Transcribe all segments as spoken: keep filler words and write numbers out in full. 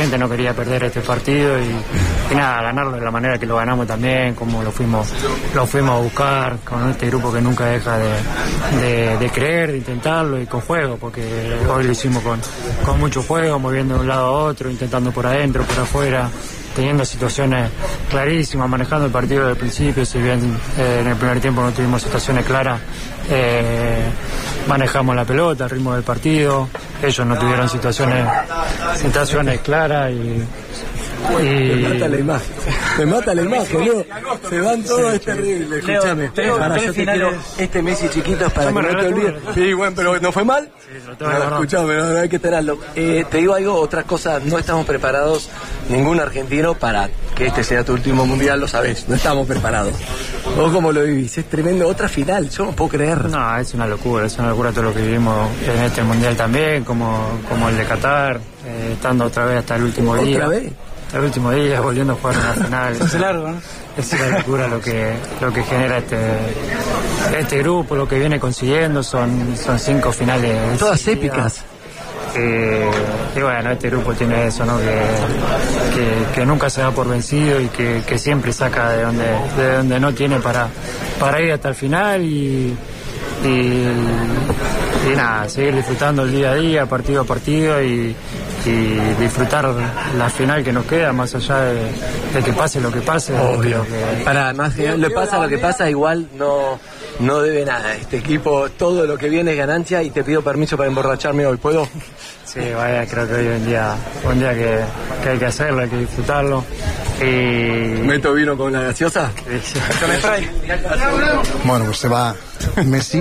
realmente no quería perder este partido y, y nada, ganarlo de la manera que lo ganamos también, como lo fuimos lo fuimos a buscar con este grupo que nunca deja de, de, de creer, de intentarlo y con juego, porque hoy lo hicimos con, con mucho juego, moviendo de un lado a otro, intentando por adentro, por afuera, teniendo situaciones clarísimas, manejando el partido desde el principio. Si bien eh, en el primer tiempo no tuvimos situaciones claras, eh, manejamos la pelota, el ritmo del partido. Ellos no tuvieron situaciones situaciones claras y... Y... Me mata la imagen, me mata la imagen, Leo. Se van todos, es terrible. Escúchame, para yo te quiero este Messi chiquito es para que no te olvides. Sí, bueno, pero ¿no fue mal? Sí, lo no, escuchame, no, no hay que esperarlo. Eh, te digo algo, otra cosa, no estamos preparados, ningún argentino, para que este sea tu último mundial, lo sabés, no estamos preparados. ¿Vos cómo lo vivís? Es tremendo, otra final, yo no puedo creer. No, es una locura, es una locura todo lo que vivimos en este mundial también, como, como el de Qatar, eh, estando otra vez hasta el último día. ¿Otra vez? El último día volviendo a jugar una final. Es largo, ¿no? Es una locura lo que lo que genera este este grupo, lo que viene consiguiendo. Son son cinco finales todas épicas. Eh, y bueno, este grupo tiene eso, ¿no? Que, que, que nunca se da por vencido y que, que siempre saca de donde de donde no tiene para para ir hasta el final y y, y nada, seguir disfrutando el día a día, partido a partido y y disfrutar la final que nos queda, más allá de, de que pase lo que pase. Obvio. Que... Para más que le pasa lo que pasa, igual no no debe nada. Este equipo, todo lo que viene es ganancia y te pido permiso para emborracharme hoy, ¿puedo? Sí, vaya, creo que hoy en día un día que, que hay que hacerlo, hay que disfrutarlo. Y... ¿Meto vino con la gaseosa? Sí. Bueno, pues se va Messi.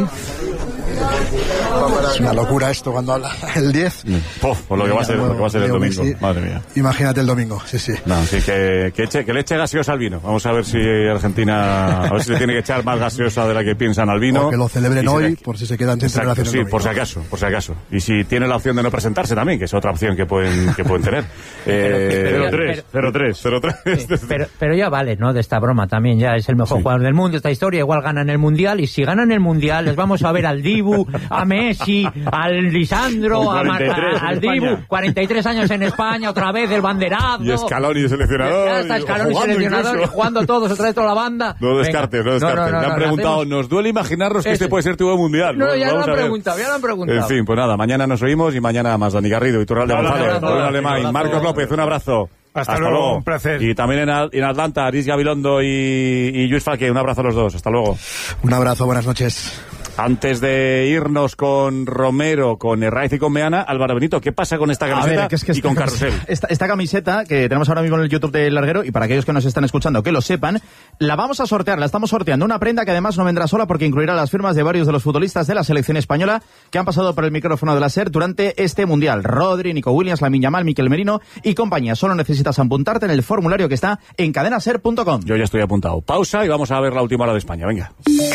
Es una locura esto cuando habla el diez. Pof, por lo que va a ser, lo que va a ser el domingo. Messi. Madre mía. Imagínate el domingo, sí, sí. No, sí que, que, eche, que le eche gaseosa al vino. Vamos a ver si Argentina, a ver si le tiene que echar más gaseosa de la que piensan al vino. O que lo celebren hoy, le... por si se quedan sin celebración. Sí, por si acaso, por si acaso. Y si tiene la opción de no presentarse también, que es otra opción que pueden, que pueden tener. cero tres, cero tres, cero tres. Pero, pero ya vale, ¿no? De esta broma también, ya es el mejor sí. jugador del mundo. Esta historia igual ganan el Mundial, y si ganan el Mundial les vamos a ver al Dibu, a Messi, al Lisandro, a Mar- a, al Dibu, cuarenta y tres años en España, otra vez el banderazo. Y Scaloni de seleccionador. Ya está Scaloni seleccionador, y jugando todos, otra vez toda la banda. No descartes, no descartes. No, no, no, me han no, preguntado, hacemos... ¿nos duele imaginarnos que Ese. este puede ser tu Mundial? No, no ya lo han preguntado, ya lo han preguntado. En fin, pues nada, mañana nos oímos y mañana más. Dani Garrido, Iturralde González, Bruno Alemán, Marcos López, un abrazo. Hasta, Hasta luego. luego, un placer. Y también en, en Atlanta, Aris Gabilondo y, y Lluís Falque, un abrazo a los dos. Hasta luego. Un abrazo, buenas noches. Antes de irnos con Romero, con Herraiz y con Meana, Álvaro Benito, ¿qué pasa con esta camiseta ver, que es que y con Carrusel? Esta, esta camiseta que tenemos ahora mismo en el YouTube del Larguero, y para aquellos que nos están escuchando que lo sepan, la vamos a sortear, la estamos sorteando. Una prenda que además no vendrá sola porque incluirá las firmas de varios de los futbolistas de la selección española que han pasado por el micrófono de la SER durante este Mundial. Rodri, Nico Williams, Lamine Yamal, Mikel Merino y compañía. Solo necesitas apuntarte en el formulario que está en cadena ser punto com. Yo ya estoy apuntado. Pausa y vamos a ver la última hora de España. Venga.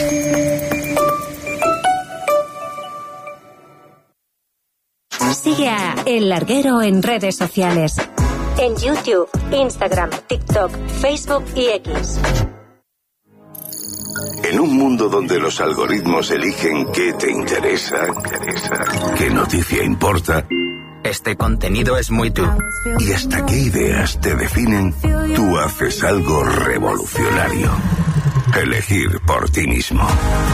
Sigue a El Larguero en redes sociales. En YouTube, Instagram, TikTok, Facebook y X. En un mundo donde los algoritmos eligen qué te interesa, qué noticia importa, este contenido es muy tú. Y hasta qué ideas te definen, tú haces algo revolucionario. Elegir por ti mismo.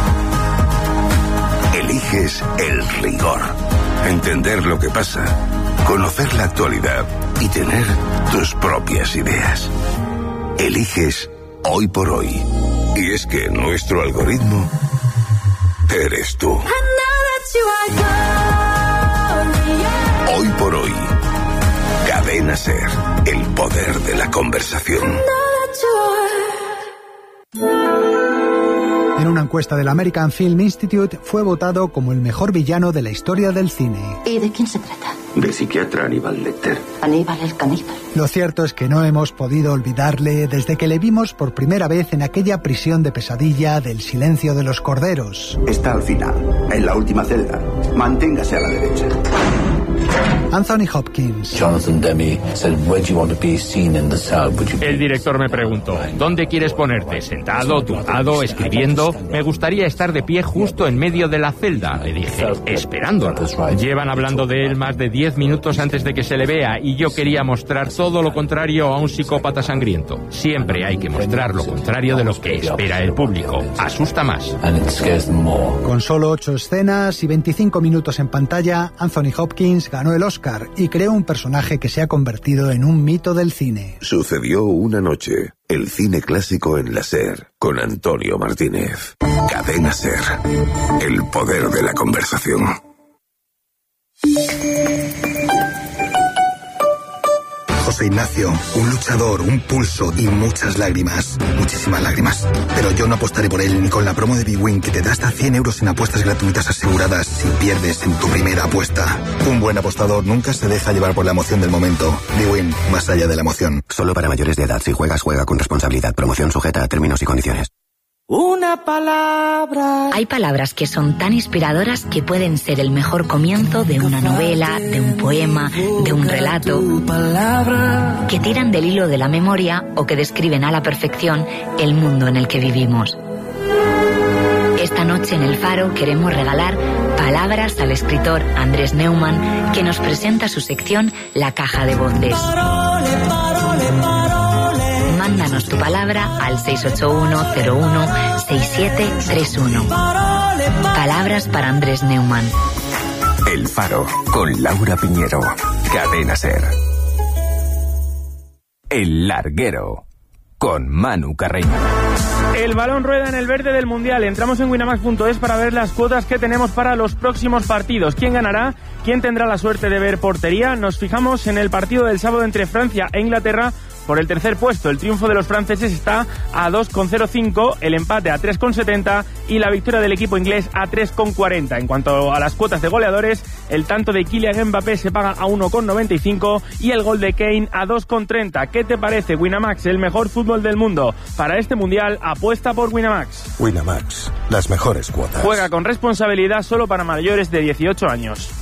Eliges el rigor. Entender lo que pasa, conocer la actualidad y tener tus propias ideas. Eliges Hoy por Hoy. Y es que nuestro algoritmo eres tú. Hoy por Hoy. Cadena SER. El poder de la conversación. En una encuesta del American Film Institute fue votado como el mejor villano de la historia del cine. ¿Y de quién se trata? Del psiquiatra Aníbal Lecter. Aníbal el caníbal. Lo cierto es que no hemos podido olvidarle desde que le vimos por primera vez en aquella prisión de pesadilla del Silencio de los Corderos. Está al final, en la última celda. Manténgase a la derecha. Anthony Hopkins. Jonathan Demme said, "Where do you want to be seen in the cell? Would you..." El director me preguntó, ¿dónde quieres ponerte? ¿Sentado, tumbado, escribiendo? Me gustaría estar de pie justo en medio de la celda, le dije, esperándolo. Llevan hablando de él más de diez minutos antes de que se le vea y yo quería mostrar todo lo contrario a un psicópata sangriento. Siempre hay que mostrar lo contrario de lo que espera el público. Asusta más. Con solo ocho escenas y veinticinco minutos en pantalla, Anthony Hopkins ganó el Oscar y creó un personaje que se ha convertido en un mito del cine. Sucedió una noche. El cine clásico en la SER, con Antonio Martínez. Cadena SER. El poder de la conversación. José Ignacio, un luchador, un pulso y muchas lágrimas. Muchísimas lágrimas. Pero yo no apostaré por él ni con la promo de Bwin, que te da hasta cien euros en apuestas gratuitas aseguradas si pierdes en tu primera apuesta. Un buen apostador nunca se deja llevar por la emoción del momento. Bwin, más allá de la emoción. Solo para mayores de edad. Si juegas, juega con responsabilidad. Promoción sujeta a términos y condiciones. Una palabra. Hay palabras que son tan inspiradoras que pueden ser el mejor comienzo de una novela, de un poema, de un relato, que tiran del hilo de la memoria o que describen a la perfección el mundo en el que vivimos. Esta noche en El Faro queremos regalar palabras al escritor Andrés Neumann, que nos presenta su sección La Caja de Voces. Mándanos tu palabra al seis ocho uno cero uno seis siete tres uno. Palabras para Andrés Neumann. El Faro, con Laura Piñero. Cadena SER. El Larguero, con Manu Carreño. El balón rueda en el verde del Mundial. Entramos en winamax punto es para ver las cuotas que tenemos para los próximos partidos. ¿Quién ganará? ¿Quién tendrá la suerte de ver portería? Nos fijamos en el partido del sábado entre Francia e Inglaterra por el tercer puesto. El triunfo de los franceses está a dos coma cero cinco, el empate a tres coma setenta y la victoria del equipo inglés a tres coma cuarenta. En cuanto a las cuotas de goleadores, el tanto de Kylian Mbappé se paga a uno coma noventa y cinco y el gol de Kane a dos coma treinta. ¿Qué te parece? Winamax, el mejor fútbol del mundo. Para este Mundial, apuesta por Winamax. Winamax, las mejores cuotas. Juega con responsabilidad, solo para mayores de dieciocho años.